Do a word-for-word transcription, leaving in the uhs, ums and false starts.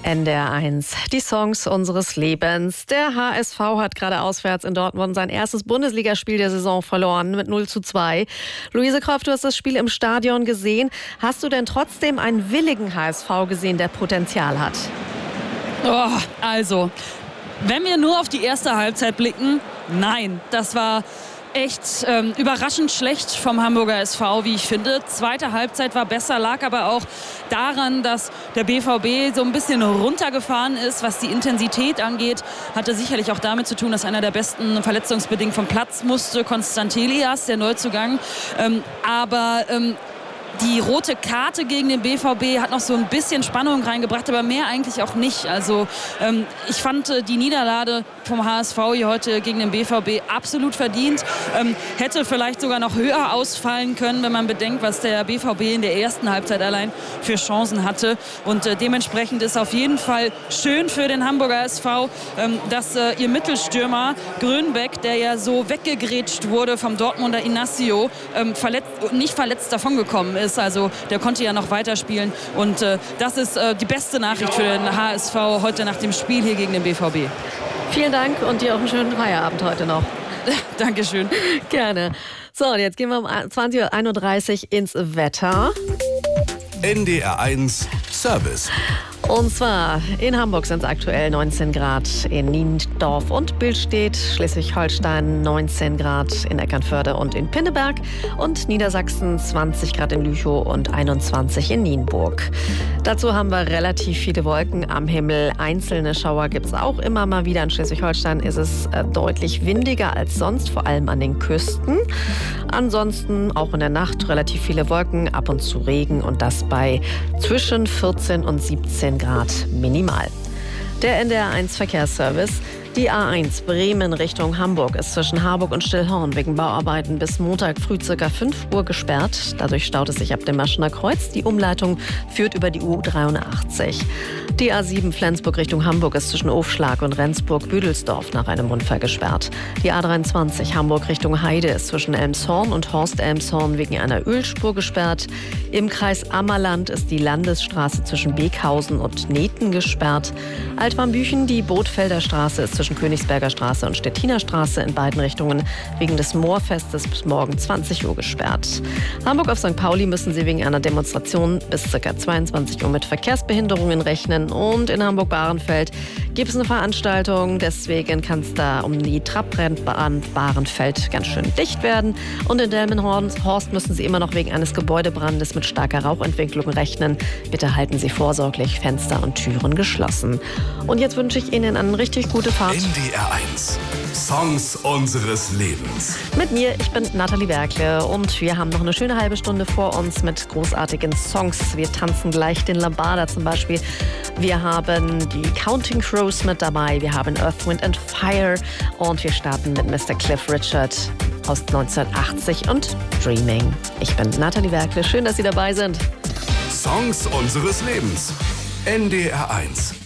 N D R eins, die Songs unseres Lebens. Der H S V hat gerade auswärts in Dortmund sein erstes Bundesligaspiel der Saison verloren mit null zu zwei. Luise Kroff, du hast das Spiel im Stadion gesehen. Hast du denn trotzdem einen willigen H S V gesehen, der Potenzial hat? Oh, also, wenn wir nur auf die erste Halbzeit blicken, nein, das war echt ähm, überraschend schlecht vom Hamburger S V, wie ich finde. Zweite Halbzeit war besser, lag aber auch daran, dass der B V B so ein bisschen runtergefahren ist, was die Intensität angeht. Hatte sicherlich auch damit zu tun, dass einer der besten verletzungsbedingt vom Platz musste, Konstantelias, der Neuzugang. Ähm, aber ähm, die rote Karte gegen den B V B hat noch so ein bisschen Spannung reingebracht, aber mehr eigentlich auch nicht. Also ähm, ich fand äh, die Niederlage vom H S V hier heute gegen den B V B absolut verdient. Ähm, hätte vielleicht sogar noch höher ausfallen können, wenn man bedenkt, was der B V B in der ersten Halbzeit allein für Chancen hatte. Und äh, dementsprechend ist auf jeden Fall schön für den Hamburger S V, ähm, dass äh, ihr Mittelstürmer Grönbeck, der ja so weggegrätscht wurde vom Dortmunder Inacio, ähm, verletzt, nicht verletzt davongekommen ist. Also der konnte ja noch weiterspielen und äh, das ist äh, die beste Nachricht für den H S V heute nach dem Spiel hier gegen den B V B. Vielen Dank und dir auch einen schönen Feierabend heute noch. Dankeschön. Gerne. So, und jetzt gehen wir um zwanzig Uhr einunddreißig ins Wetter. N D R eins Service. Und zwar in Hamburg sind es aktuell neunzehn Grad, in Niendorf und Billstedt, Schleswig-Holstein neunzehn Grad, in Eckernförde und in Pinneberg und Niedersachsen zwanzig Grad in Lüchow und einundzwanzig in Nienburg. Dazu haben wir relativ viele Wolken am Himmel. Einzelne Schauer gibt es auch immer mal wieder. In Schleswig-Holstein ist es äh, deutlich windiger als sonst, vor allem an den Küsten. Ansonsten auch in der Nacht relativ viele Wolken, ab und zu Regen und das bei zwischen vierzehn und siebzehn Grad minimal. Der N D R eins Verkehrsservice. Die A eins Bremen Richtung Hamburg ist zwischen Harburg und Stillhorn wegen Bauarbeiten bis Montag früh ca. fünf Uhr gesperrt. Dadurch staut es sich ab dem Maschener Kreuz. Die Umleitung führt über die U dreiundachtzig. Die A sieben Flensburg Richtung Hamburg ist zwischen Ofschlag und Rendsburg-Büdelsdorf nach einem Unfall gesperrt. Die A dreiundzwanzig Hamburg Richtung Heide ist zwischen Elmshorn und Horst-Elmshorn wegen einer Ölspur gesperrt. Im Kreis Ammerland ist die Landesstraße zwischen Beekhausen und Neten gesperrt. Altwarmbüchen, die Bootfelder Straße ist zwischen Königsberger Straße und Stettiner Straße in beiden Richtungen wegen des Moorfestes bis morgen zwanzig Uhr gesperrt. Hamburg auf Sankt Pauli müssen Sie wegen einer Demonstration bis ca. zweiundzwanzig Uhr mit Verkehrsbehinderungen rechnen. Und in Hamburg-Bahrenfeld gibt es eine Veranstaltung, deswegen kann es da um die Trabrennbahn Bahrenfeld ganz schön dicht werden. Und in Delmenhorst müssen Sie immer noch wegen eines Gebäudebrandes mit starker Rauchentwicklung rechnen. Bitte halten Sie vorsorglich Fenster und Türen geschlossen. Und jetzt wünsche ich Ihnen eine richtig gute Fahrt. N D R eins. Songs unseres Lebens. Mit mir, ich bin Nathalie Werkle und wir haben noch eine schöne halbe Stunde vor uns mit großartigen Songs. Wir tanzen gleich den Lambada zum Beispiel. Wir haben die Counting Crows mit dabei. Wir haben Earth, Wind and Fire und wir starten mit Mister Cliff Richard aus neunzehnhundertachtzig und Dreaming. Ich bin Nathalie Werkle. Schön, dass Sie dabei sind. Songs unseres Lebens. N D R eins.